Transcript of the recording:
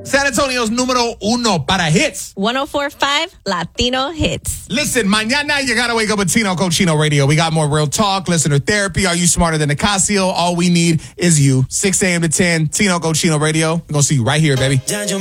San Antonio's número uno para hits. 104.5 Latino Hits. Listen, mañana you gotta wake up with Tino Cochino Radio. We got more real talk, listener therapy. Are you smarter than Nicasio? All we need is you. 6 a.m. to 10, Tino Cochino Radio. We're gonna see you right here, baby.